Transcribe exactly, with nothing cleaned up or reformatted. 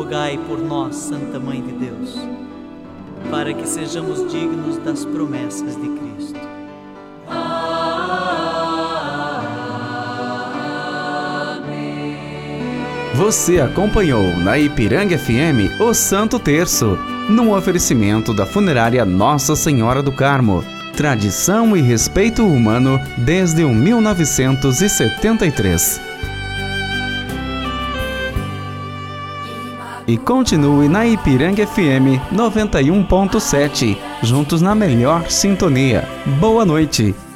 rogai por nós, Santa Mãe de Deus, para que sejamos dignos das promessas de Cristo. Você acompanhou na Ipiranga F M o Santo Terço, num oferecimento da funerária Nossa Senhora do Carmo. Tradição e respeito humano desde o mil novecentos e setenta e três. E continue na Ipiranga F M noventa e um ponto sete, juntos na melhor sintonia. Boa noite!